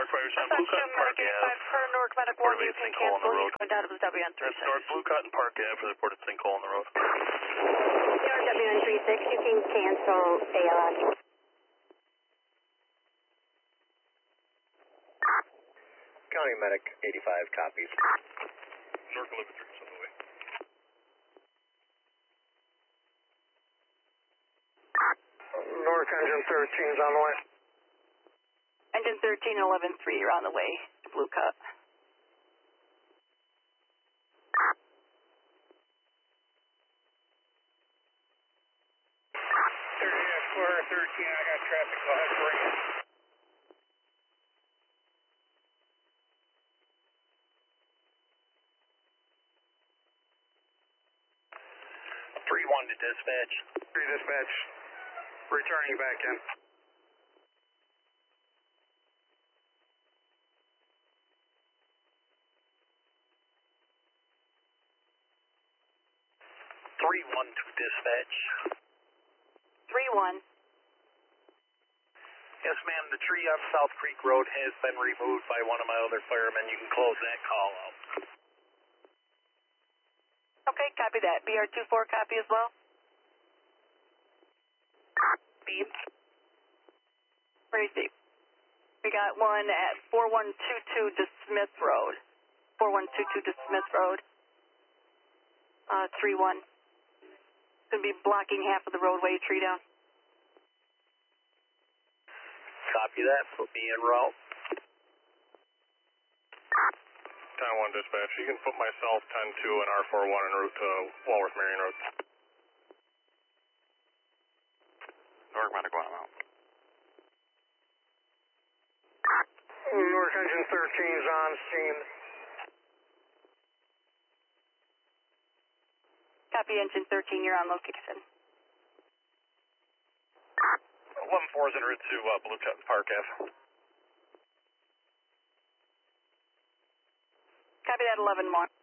Fire Sign, Blue Cotton Park Ave. Per North Medic 1, you can cancel. He's going down to the WN36. That's North Blue Cotton Park Ave for the reported sinkhole on the road. North WN36, you can cancel ALS. County Medic 85 copies. North 11 is on the way. North Engine 13 is on the way. Engine 13 and 11-3, you're on the way to Blue Cut. Explorer 13, I got traffic, go ahead, bring it. To dispatch. 3 dispatch, returning back in. To dispatch. 3-1. Yes, ma'am, the tree on South Creek Road has been removed by one of my other firemen. You can close that call out. Okay, copy that. BR24 copy as well? Beep. Receive. We got one at 4122 to Smith Road. 4122 to Smith Road. 3-1. Going to be blocking half of the roadway, tree down. Copy that. Put me en route. 10-1 dispatch. You can put myself 10-2 and R41 en route to Walworth Marion Road. North Medic 1 out. North Engine 13 is on scene. Copy Engine 13, you're on location. 11-4 is en route to Blue Cotton Park Ave. Copy that 11-1.